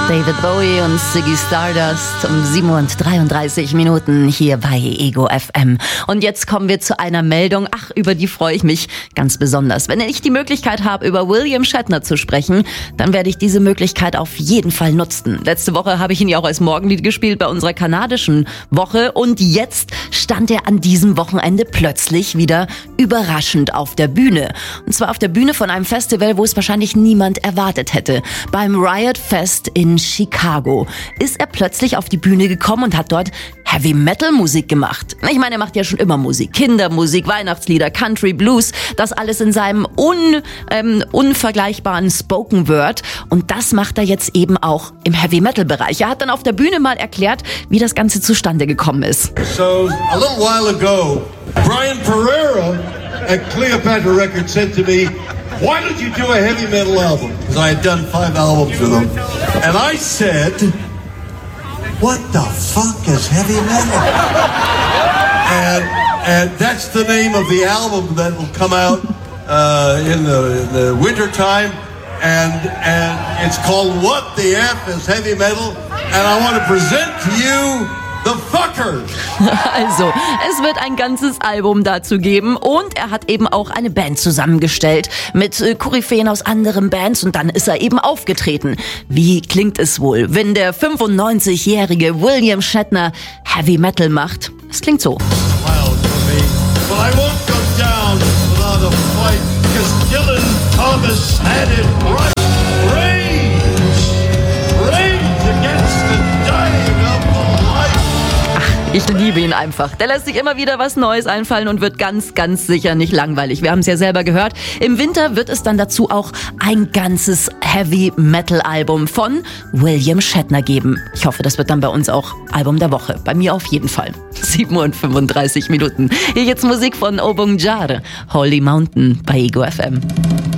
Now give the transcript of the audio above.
David Bowie und Ziggy Stardust um 7:33 hier bei Ego FM. Und jetzt kommen wir zu einer Meldung, über die freue ich mich ganz besonders. Wenn ich die Möglichkeit habe, über William Shatner zu sprechen, dann werde ich diese Möglichkeit auf jeden Fall nutzen. Letzte Woche habe ich ihn ja auch als Morgenlied gespielt bei unserer kanadischen Woche und jetzt stand er an diesem Wochenende plötzlich wieder überraschend auf der Bühne. Und zwar auf der Bühne von einem Festival, wo es wahrscheinlich niemand erwartet hätte. Beim Riot Fest in Chicago ist er plötzlich auf die Bühne gekommen und hat dort Heavy-Metal-Musik gemacht. Ich meine, er macht ja schon immer Musik. Kindermusik, Weihnachtslieder, Country, Blues. Das alles in seinem unvergleichbaren Spoken Word. Und das macht er jetzt eben auch im Heavy-Metal-Bereich. Er hat dann auf der Bühne mal erklärt, wie das Ganze zustande gekommen ist. So, a little while ago, Brian Pereira at Cleopatra Records said to me, "Why don't you do a heavy metal album?" Because I had done 5 albums with him. And I said, "What the fuck is heavy metal?" and that's the name of the album that will come out in the winter time. And it's called What the F is Heavy Metal. And I want to present to you The Fuckers. Also, es wird ein ganzes Album dazu geben und er hat eben auch eine Band zusammengestellt mit Koryphäen aus anderen Bands und dann ist er eben aufgetreten. Wie klingt es wohl, wenn der 95-jährige William Shatner Heavy Metal macht? Es klingt so. Well, I won't go down without a fight, because Dylan Thomas had it right. Ich liebe ihn einfach. Der lässt sich immer wieder was Neues einfallen und wird ganz, ganz sicher nicht langweilig. Wir haben es ja selber gehört. Im Winter wird es dann dazu auch ein ganzes Heavy-Metal-Album von William Shatner geben. Ich hoffe, das wird dann bei uns auch Album der Woche. Bei mir auf jeden Fall. 7:35. Hier jetzt Musik von Obong Jar, Holy Mountain bei Ego FM.